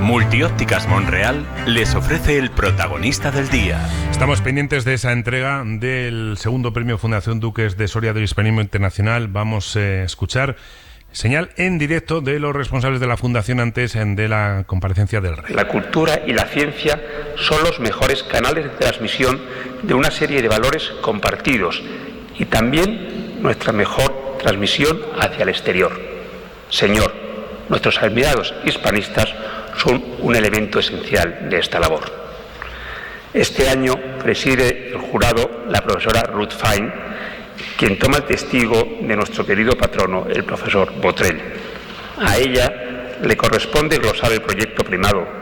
Multiópticas Monreal les ofrece el protagonista del día. Estamos pendientes de esa entrega del segundo premio Fundación Duques de Soria del Hispanismo Internacional. Vamos a escuchar señal en directo de los responsables de la Fundación antes de la comparecencia del Rey. La cultura y la ciencia son los mejores canales de transmisión de una serie de valores compartidos y también nuestra mejor transmisión hacia el exterior. Señor, nuestros admirados hispanistas son un elemento esencial de esta labor. Este año preside el jurado la profesora Ruth Fine, quien toma el testigo de nuestro querido patrono, el profesor Botrel. A ella le corresponde glosar el proyecto primado